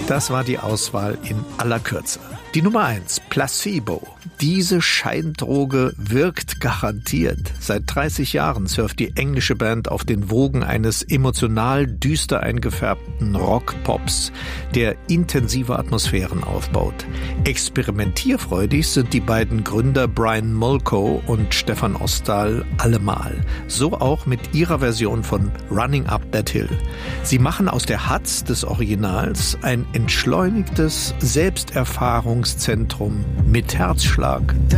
Das war die Auswahl in aller Kürze. Die Nummer 1, Placebo. Diese Scheindroge wirkt garantiert. Seit 30 Jahren surft die englische Band auf den Wogen eines emotional düster eingefärbten Rock-Pops, der intensive Atmosphären aufbaut. Experimentierfreudig sind die beiden Gründer Brian Molko und Stefan Ostal allemal. So auch mit ihrer Version von Running Up That Hill. Sie machen aus der Hatz des Originals ein entschleunigtes Selbsterfahrungszentrum mit Herzschlag.